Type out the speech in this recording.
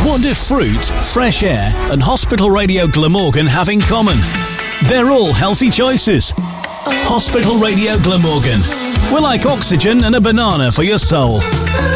What do fruit, fresh air and Hospital Radio Glamorgan have in common? They're all healthy choices. Hospital Radio Glamorgan. We're like oxygen and a banana for your soul.